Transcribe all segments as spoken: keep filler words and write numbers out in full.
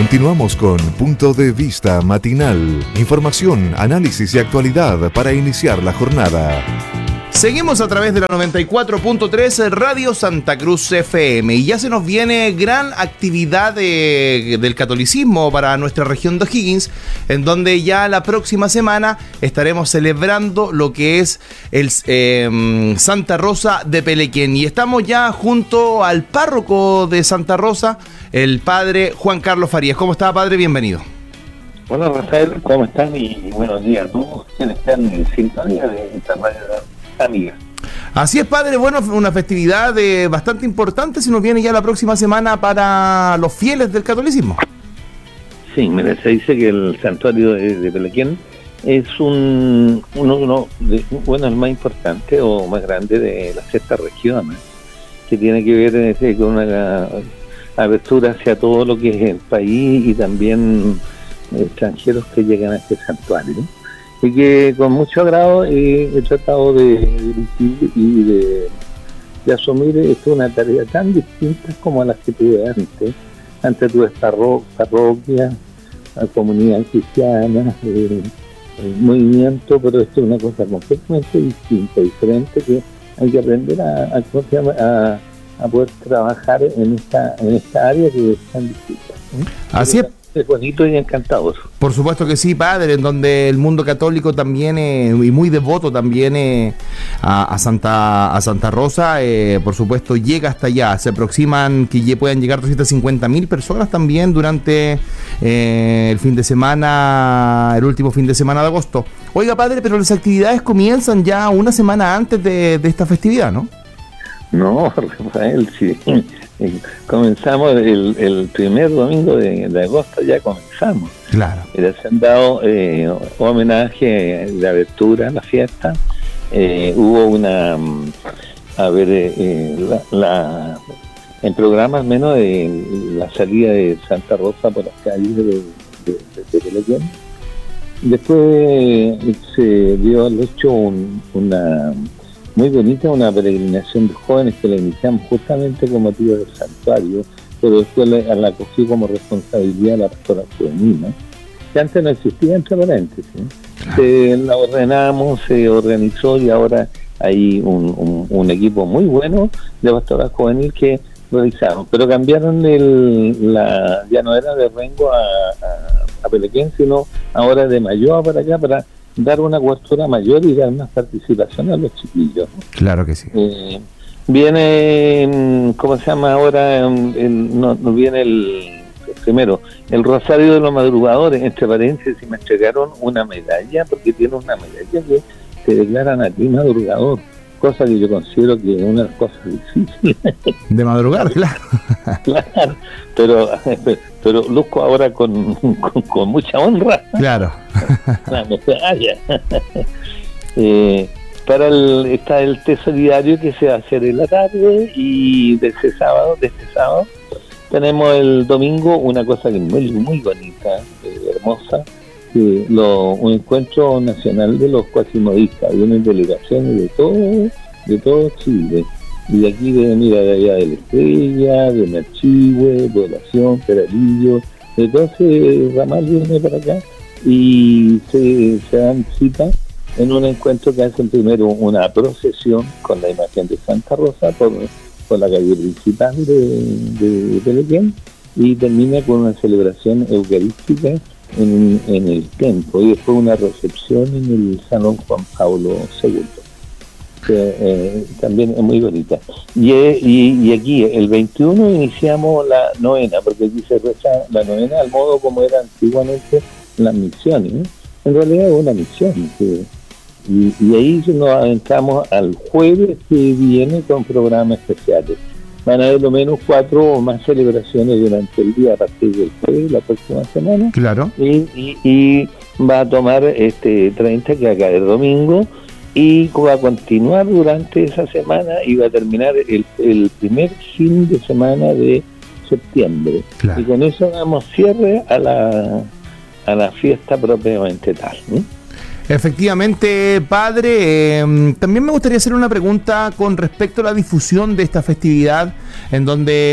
Continuamos con Punto de Vista Matinal. Información, análisis y actualidad para iniciar la jornada. Seguimos a través de la noventa y cuatro punto tres Radio Santa Cruz F M y ya se nos viene gran actividad de, del catolicismo para nuestra región de O'Higgins, en donde ya la próxima semana estaremos celebrando lo que es el eh, Santa Rosa de Pelequén, y estamos ya junto al párroco de Santa Rosa, el padre Juan Carlos Farías. ¿Cómo está, padre? Bienvenido. Hola, Rafael, ¿cómo están? Y buenos días a todos quienes están en sintonía de esta radio amiga. Así es, padre. Bueno, una festividad eh, bastante importante se nos viene ya la próxima semana para los fieles del catolicismo. Sí, mira, se dice que el santuario de, de Pelequén es un uno, uno de, bueno, el más importante o más grande de la sexta región, ¿eh? Que tiene que ver eh, con una apertura hacia todo lo que es el país y también extranjeros que llegan a este santuario, ¿no? Y que con mucho agrado eh, he tratado de dirigir y de, de asumir esto, una tarea tan distinta como las que tuve antes. Antes tuve parro- parroquia, comunidad cristiana, eh, eh, movimiento, pero esto es una cosa completamente distinta, diferente, que hay que aprender a, a, a, a poder trabajar en esta, en esta área que es tan distinta. ¿eh? Así es. Es bonito y encantador. Por supuesto que sí, padre, en donde el mundo católico también eh, y muy devoto también eh, a, a Santa a Santa Rosa, eh, por supuesto llega hasta allá. Se aproximan que ya puedan llegar doscientas cincuenta mil personas también durante eh, el fin de semana, el último fin de semana de agosto. Oiga, padre, pero las actividades comienzan ya una semana antes de, de esta festividad, ¿no? No, Rafael, sí. Comenzamos el, el primer domingo de, de agosto, ya comenzamos. Claro. Mira, se han dado eh, homenaje de apertura a la fiesta. Eh, hubo una, a ver, eh, la, la, en programas menos de la salida de Santa Rosa por las calles de, de, de, de Pelequén. Después se dio al hecho un, una muy bonita, una peregrinación de jóvenes que la iniciamos justamente con motivo del santuario, pero después la, la cogí como responsabilidad la pastora juvenil, ¿no? Que antes no existía, entre paréntesis, ¿eh? Se la ordenamos, se organizó y ahora hay un, un, un equipo muy bueno de pastora juvenil que realizaron, pero cambiaron el, la, ya no era de Rengo a, a, a Pelequén, sino ahora de Mayoa para acá, para dar una cobertura mayor y dar más participación a los chiquillos, ¿no? Claro que sí. Eh, viene, ¿cómo se llama ahora? El, el, no, no viene el, primero, el Rosario de los Madrugadores, entre paréntesis, me entregaron una medalla, porque tiene una medalla que te declaran a ti madrugador, cosa que yo considero que es una de las cosas difíciles. De madrugar, claro. Claro, pero, pero luzco ahora con, con, con mucha honra. Claro. La medalla. eh, para el, está el té solidario que se va a hacer en la tarde, y de ese sábado, de este sábado, tenemos el domingo una cosa que es muy, muy bonita, eh, hermosa, que lo, un encuentro nacional de los cuasimodistas. Vienen delegaciones de todo, de todo Chile, y de aquí de mira de allá de La Estrella, de Merchihue, Población, Peralillo, de todo ese ramal viene para acá y se, se dan cita en un encuentro que hacen primero una procesión con la imagen de Santa Rosa por, por la calle principal de, de Pelequén, y termina con una celebración eucarística en, en el templo, y después una recepción en el Salón Juan Pablo segundo, que eh, también es muy bonita. Y, y, y aquí el veintiuno iniciamos la novena, porque aquí se reza la novena al modo como era antiguamente las misiones, ¿no? En realidad es una misión, que, y, y ahí nos adentramos al jueves que viene con programas especiales. Van a haber lo menos cuatro o más celebraciones durante el día a partir del jueves, la próxima semana. Claro. Y, y, y va a tomar este treinta, que va a caer domingo, y va a continuar durante esa semana y va a terminar el, el primer fin de semana de septiembre. Claro. Y con eso damos cierre a la, a la fiesta propiamente tal, ¿no? Efectivamente, padre, eh, también me gustaría hacer una pregunta con respecto a la difusión de esta festividad, en donde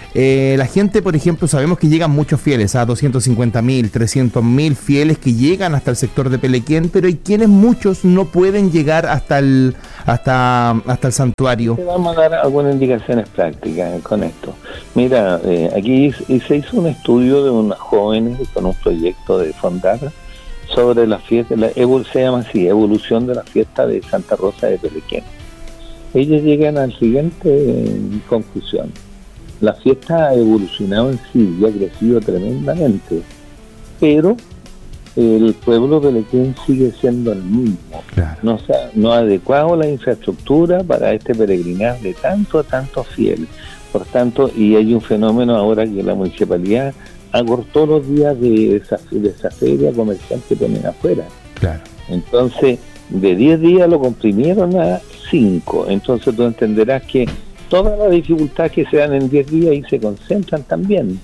eh, la gente, por ejemplo, sabemos que llegan muchos fieles, a doscientos cincuenta mil, trescientos mil fieles que llegan hasta el sector de Pelequén, pero hay quienes muchos no pueden llegar hasta el hasta hasta el santuario. Te vamos a dar algunas indicaciones prácticas con esto. Mira, eh, aquí se hizo un estudio de unas jóvenes con un proyecto de Fondara sobre la fiesta, la, se llama así, evolución de la fiesta de Santa Rosa de Pelequén. Ellos llegan a la siguiente eh, conclusión. La fiesta ha evolucionado en sí y ha crecido tremendamente, pero el pueblo de Pelequén sigue siendo el mismo. Claro. No, o sea, no ha adecuado la infraestructura para este peregrinar de tanto a tanto fieles. Por tanto, y hay un fenómeno ahora que la municipalidad acortó los días de esa, de esa feria comercial que ponen afuera. Claro. Entonces, de diez días lo comprimieron a cinco. Entonces tú entenderás que todas las dificultades que se dan en diez días ahí se concentran también.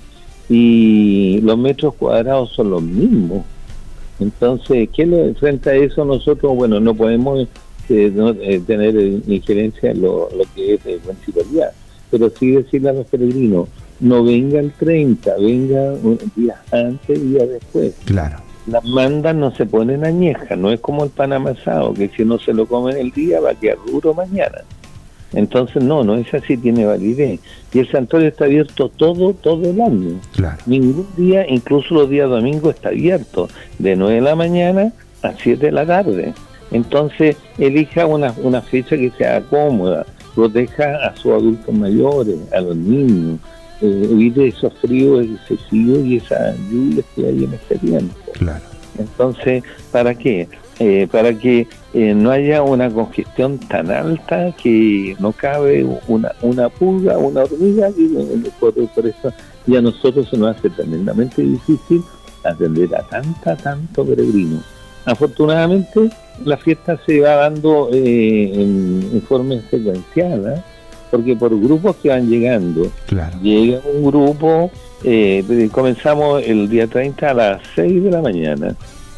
Y los metros cuadrados son los mismos. Entonces, ¿qué le frente a eso nosotros? Bueno, no podemos eh, no, eh, tener injerencia en lo, lo que es de municipalidad, pero sí decirle a los peregrinos, no venga el treinta, venga un día antes, día después. Claro. Las mandas no se ponen añejas, no es como el pan amasado, que si no se lo comen el día va a quedar duro mañana. Entonces no, no es así, tiene validez. Y el santuario está abierto todo, todo el año. Claro. Ningún día, incluso los días domingos, está abierto, de nueve de la mañana a siete de la tarde. Entonces elija una, una fecha que sea cómoda, proteja a sus adultos mayores, a los niños, eh, evite esos fríos excesivos y esas lluvias que hay en este tiempo. Claro. Entonces, ¿para qué? Eh, para que eh, no haya una congestión tan alta que no cabe una una pulga, una hormiga, y por, por eso y a nosotros se nos hace tremendamente difícil atender a tanta, tanto peregrino. Afortunadamente, la fiesta se va dando eh, en, en forma secuencial, ¿eh? Porque por grupos que van llegando, Claro. llega un grupo, eh, comenzamos el día treinta a las seis de la mañana,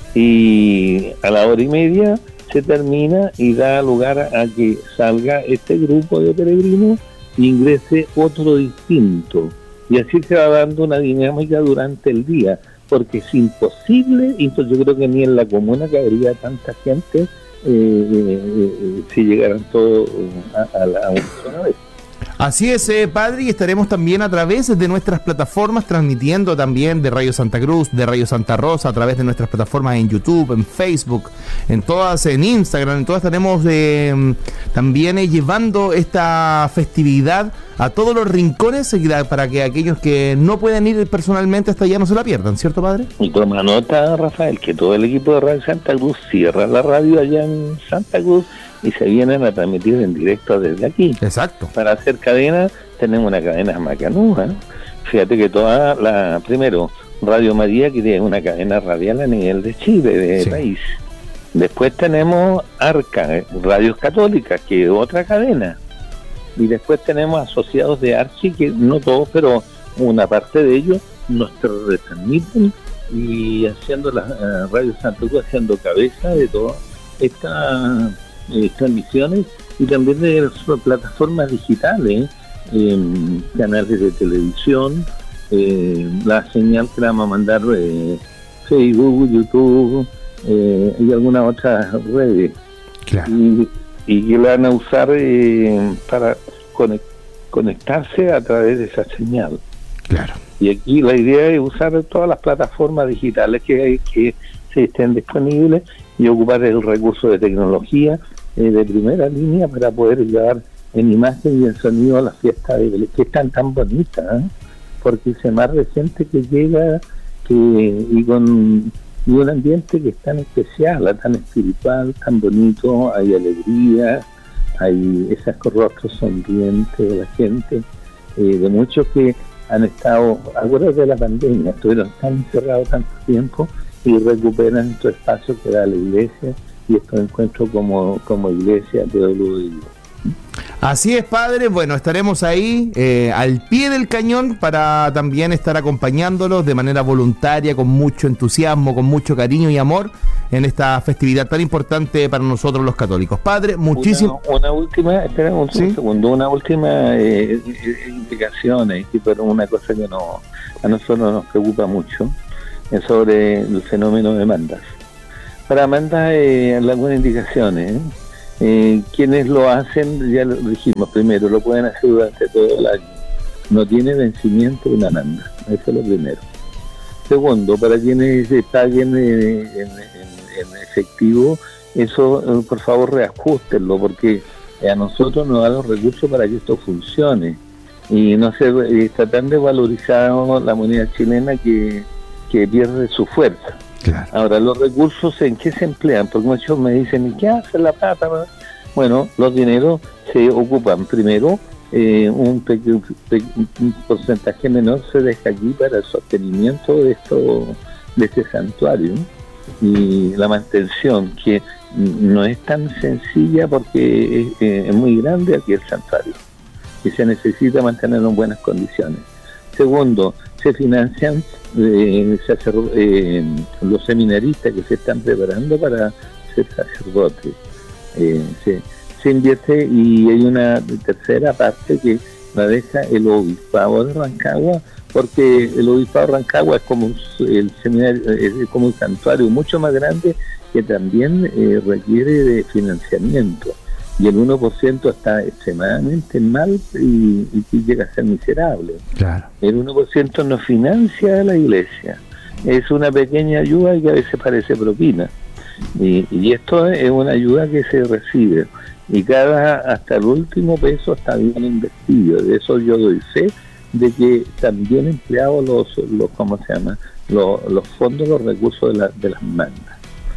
y a la hora y media se termina y da lugar a que salga este grupo de peregrinos e ingrese otro distinto, y así se va dando una dinámica durante el día, porque es imposible, y yo creo que ni en la comuna cabería tanta gente eh, eh, eh, si llegaran todos a, a la a una sola vez. Así es, eh, padre, y estaremos también a través de nuestras plataformas transmitiendo también de Radio Santa Cruz, de Radio Santa Rosa, a través de nuestras plataformas en YouTube, en Facebook, en todas, en Instagram, en todas estaremos eh, también eh, llevando esta festividad a todos los rincones para que aquellos que no pueden ir personalmente hasta allá no se la pierdan, ¿cierto, padre? Y toma nota, Rafael, que todo el equipo de Radio Santa Cruz cierra la radio allá en Santa Cruz y se vienen a transmitir en directo desde aquí. Exacto. Para hacer cadena, tenemos una cadena macanuda. Fíjate que toda la, primero, Radio María, que tiene una cadena radial a nivel de Chile, de sí. país. Después tenemos Arca, Radios Católicas, que es otra cadena. Y después tenemos asociados de Archi, que no todos, pero una parte de ellos nos retransmiten y haciendo la uh, Radio Santa Cruz, haciendo cabeza de todas estas eh, transmisiones, y también de las plataformas digitales, eh, canales de televisión, eh, la señal que la vamos a mandar eh, Facebook, YouTube eh, y algunas otras redes. Claro. Y, y que la van a usar eh, para conect, conectarse a través de esa señal. Claro. Y aquí la idea es usar todas las plataformas digitales que hay, que se estén disponibles, y ocupar el recurso de tecnología eh, de primera línea para poder llevar en imagen y en sonido a la fiesta de Belén, que están tan bonitas, ¿eh? Porque se más de gente que llega que y con y un ambiente que es tan especial, tan espiritual, tan bonito, hay alegría, hay esos rostros sonrientes de la gente, eh, de muchos que han estado, acuérdate de la pandemia, estuvieron tan encerrados tanto tiempo y recuperan estos espacios que da la iglesia y estos encuentros como, como iglesia, pueblo de Dios. Así es, padre. Bueno, estaremos ahí eh, al pie del cañón para también estar acompañándolos de manera voluntaria, con mucho entusiasmo, con mucho cariño y amor en esta festividad tan importante para nosotros los católicos. Padre, muchísimo. Una, una última, espera un ¿Sí? segundo, una última eh, indicación, eh, pero una cosa que no a nosotros nos preocupa mucho, es sobre el fenómeno de mandas. Para mandas, eh, algunas indicaciones, ¿eh? Eh, quienes lo hacen, ya lo dijimos, primero, lo pueden hacer durante todo el año. No tiene vencimiento una manda, eso es lo primero. Segundo, para quienes se paguen eh, en, en, en efectivo, eso eh, por favor reajustenlo, porque a nosotros nos da los recursos para que esto funcione. Y no se eh, está tan desvalorizada la moneda chilena que, que pierde su fuerza. Claro. Ahora, los recursos, ¿en qué se emplean? Porque muchos me dicen, ¿y qué hace la plata? Bueno, los dineros se ocupan primero, eh, un, pequeño, un porcentaje menor se deja aquí para el sostenimiento de esto, de este santuario y la mantención, que no es tan sencilla porque es, es muy grande aquí el santuario y se necesita mantenerlo en buenas condiciones. Segundo, se financian eh, sacerd- eh, los seminaristas que se están preparando para ser sacerdotes. Eh, se, se invierte, y hay una tercera parte que la deja el obispado de Rancagua, porque el obispado de Rancagua es como el seminario, es como un santuario mucho más grande que también eh, requiere de financiamiento. Y el uno por ciento está extremadamente mal y, y, y llega a ser miserable. Claro. El uno por ciento no financia a la iglesia. Es una pequeña ayuda y que a veces parece propina. Y, y esto es una ayuda que se recibe. Y cada, hasta el último peso está bien investido. De eso yo doy fe, de que también empleados los, los ¿cómo se llama? Los, los fondos, los recursos de, la, de las mandas.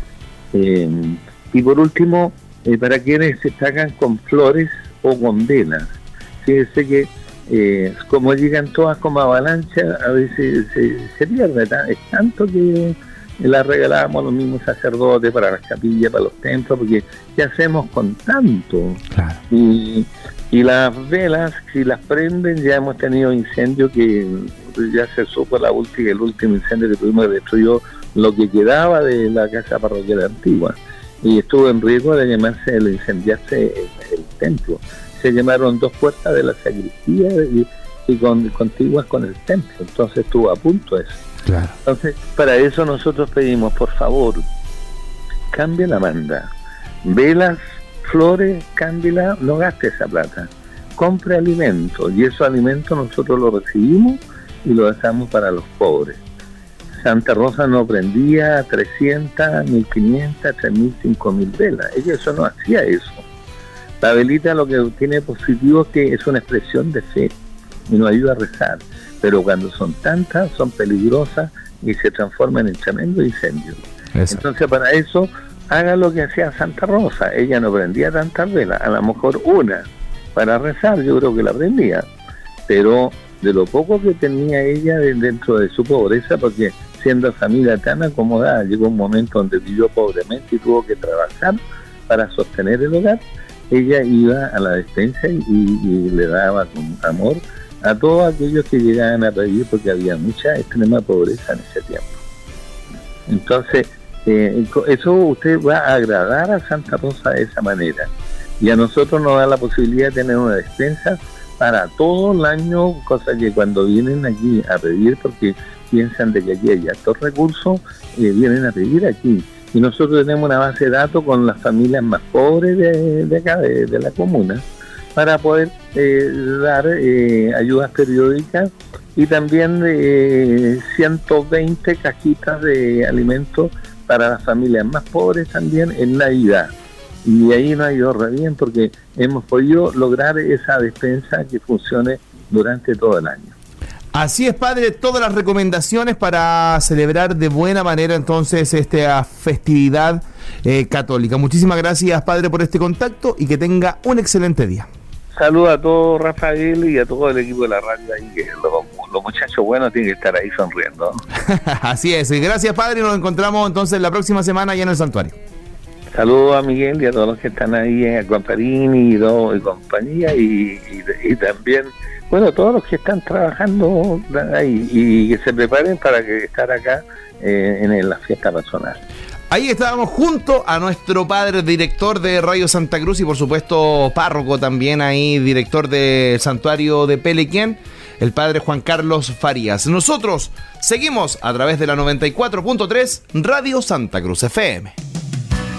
Eh, y por último, Eh, para quienes se sacan con flores o con velas. Fíjense que eh, como llegan todas como avalancha, a veces se, se pierde, ¿tá? Es tanto que la regalábamos los mismos sacerdotes para las capillas, para los templos, porque ¿qué hacemos con tanto? Claro. Y, y las velas, si las prenden, ya hemos tenido incendios que ya se supo la última, el último incendio que tuvimos, que destruyó lo que quedaba de la casa parroquial antigua. Y estuvo en riesgo de llamarse, el incendiarse el, el templo. Se llamaron dos puertas de la sacristía y, y con, contiguas con el templo, entonces estuvo a punto eso. Claro. Entonces, para eso nosotros pedimos, por favor, cambie la manda, velas, flores, cámbiela, no gaste esa plata, compre alimentos, y esos alimentos nosotros los recibimos y los dejamos para los pobres. Santa Rosa no prendía trescientas, mil quinientas, tres mil, cinco mil velas. Ella eso no hacía eso. La velita lo que tiene positivo es que es una expresión de fe y nos ayuda a rezar. Pero cuando son tantas, son peligrosas y se transforman en tremendo incendio. Eso. Entonces, para eso, haga lo que hacía Santa Rosa. Ella no prendía tantas velas, a lo mejor una para rezar, yo creo que la prendía. Pero de lo poco que tenía ella dentro de su pobreza, porque siendo familia tan acomodada, llegó un momento donde vivió pobremente y tuvo que trabajar para sostener el hogar, ella iba a la despensa y, y le daba con amor a todos aquellos que llegaban a pedir, porque había mucha extrema pobreza en ese tiempo. Entonces, eh, eso usted va a agradar a Santa Rosa de esa manera, y a nosotros nos da la posibilidad de tener una despensa para todo el año, cosa que cuando vienen aquí a pedir, porque piensan de que aquí hay altos recursos, eh, vienen a pedir aquí. Y nosotros tenemos una base de datos con las familias más pobres de, de acá, de, de la comuna, para poder eh, dar eh, ayudas periódicas y también eh, ciento veinte cajitas de alimentos para las familias más pobres también en Navidad. Y ahí nos ha ido re bien porque hemos podido lograr esa despensa que funcione durante todo el año. Así es, padre, todas las recomendaciones para celebrar de buena manera entonces esta festividad eh, católica. Muchísimas gracias, padre, por este contacto y que tenga un excelente día. Saludos a todos, Rafael, y a todo el equipo de la radio ahí, que los, los muchachos buenos tienen que estar ahí sonriendo. Así es, y gracias, padre, y nos encontramos entonces la próxima semana allá en el santuario. Saludos a Miguel y a todos los que están ahí, a Comparini y, y compañía, y, y, y también, bueno, todos los que están trabajando ahí y que se preparen para que estar acá eh, en la fiesta personal. Ahí estábamos junto a nuestro padre, director de Radio Santa Cruz y por supuesto párroco también ahí, director del santuario de Pelequén, el padre Juan Carlos Farías. Nosotros seguimos a través de la noventa y cuatro punto tres Radio Santa Cruz F M.